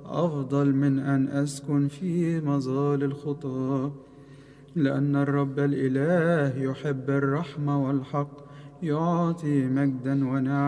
أفضل من أن أسكن في مظال الخطاة. لأن الرب الإله يحب الرحمة والحق، يعطي مجدا ونعمة